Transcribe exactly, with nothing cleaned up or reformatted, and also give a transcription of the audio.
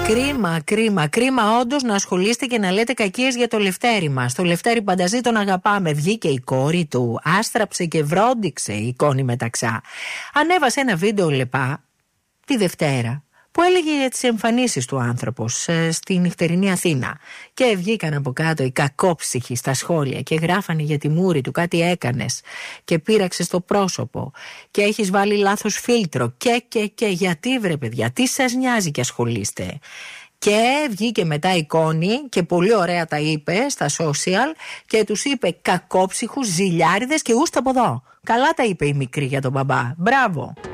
Κρίμα, κρίμα, κρίμα όντως να ασχολείστε και να λέτε κακίες για το Λευτέρη μας. Το Λευτέρη Πανταζή τον αγαπάμε. Βγήκε η κόρη του, άστραψε και βρόντιξε η εικόνη μεταξά. Ανέβασε ένα βίντεο λεπά τη Δευτέρα που έλεγε για τις εμφανίσεις του άνθρωπος ε, στη νυχτερινή Αθήνα. Και βγήκαν από κάτω οι κακόψυχοι στα σχόλια και γράφανε για τη μούρη του κάτι έκανες και πείραξες το πρόσωπο και έχεις βάλει λάθος φίλτρο και και και γιατί βρε παιδιά, τι σας νοιάζει και ασχολείστε. Και βγήκε μετά η Κόνη και πολύ ωραία τα είπε στα social και τους είπε κακόψυχους, ζηλιάριδες και ούστα από εδώ. Καλά τα είπε η μικρή για τον μπαμπά. Μπράβο.